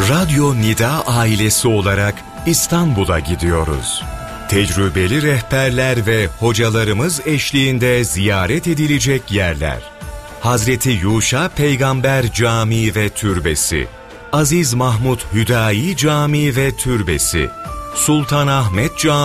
Radyo Nida ailesi olarak İstanbul'a gidiyoruz. Tecrübeli rehberler ve hocalarımız eşliğinde ziyaret edilecek yerler. Hazreti Yuşa Peygamber Camii ve Türbesi, Aziz Mahmud Hüdayi Camii ve Türbesi, Sultanahmet Camii